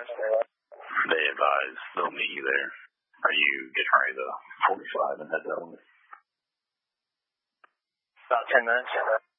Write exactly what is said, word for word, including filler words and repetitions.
They advise they'll meet you there. Are you getting ready to forty-five and head that way? About ten minutes.